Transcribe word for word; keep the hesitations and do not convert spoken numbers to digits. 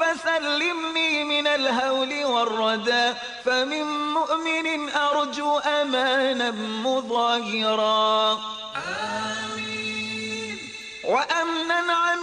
سلمني من الهول والردى، فمن مؤمن أرجو أمانا مظاهرا. آمين. وأمنا عن